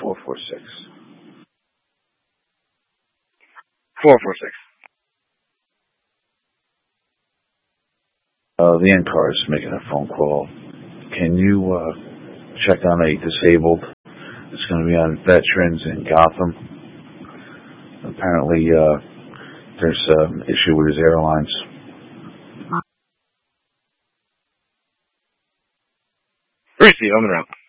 446. 446. The NCAR is making a phone call. Can you check on a disabled? It's going to be on Veterans in Gotham. Apparently, there's an issue with his airlines. Receive, I'm en route.